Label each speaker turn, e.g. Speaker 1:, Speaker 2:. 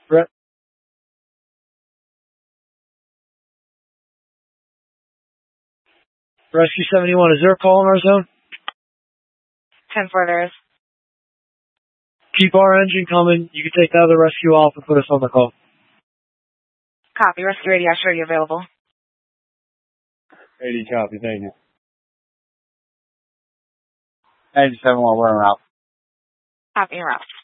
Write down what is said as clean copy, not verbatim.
Speaker 1: Re- Rescue 71, is there a call in our zone?
Speaker 2: 10-4 there is.
Speaker 1: Keep our engine coming. You can take the other rescue off and put us on the call.
Speaker 2: Copy. Rescue radio, sure you available.
Speaker 3: 80 copy, thank you.
Speaker 4: 87-1, we're en route.
Speaker 2: Copy, en route.